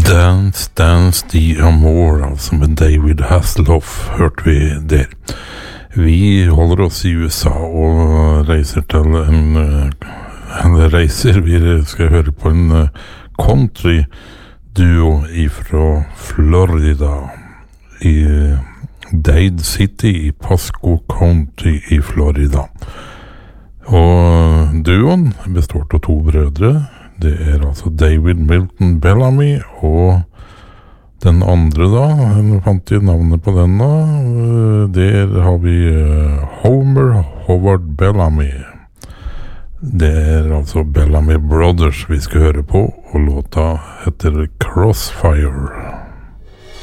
Dance, Dance the Amour, altså med David Hasselhoff, hørte vi der. Vi holder oss i USA og reiser til vi skal høre på en country duo ifra Florida, i Dade City i Pasco County i Florida. Og duoen består av 2 brødre. Det altså David Milton Bellamy, og den andre da, jeg fant jeg navnet på den da, der har vi Homer Howard Bellamy. Det altså Bellamy Brothers vi skal høre på, og låta heter Crossfire.